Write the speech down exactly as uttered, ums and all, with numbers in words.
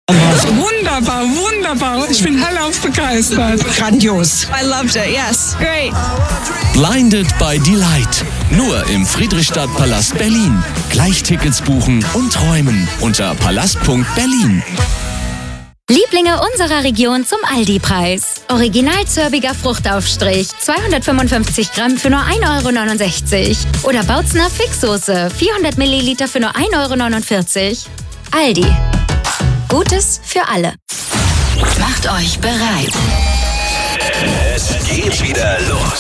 Wunderbar, wunderbar. Ich bin hellauf begeistert. Grandios. I loved it, yes. Great. Blinded by Delight. Nur im Friedrichstadtpalast Berlin. Gleich Tickets buchen und träumen unter palast punkt berlin. Lieblinge unserer Region zum Aldi-Preis. Original zörbiger Fruchtaufstrich, zweihundertfünfundfünfzig Gramm für nur ein Euro neunundsechzig. Oder Bautzner Fixsoße, vierhundert Milliliter für nur ein Euro neunundvierzig. Aldi. Gutes für alle. Macht euch bereit. Es geht wieder los.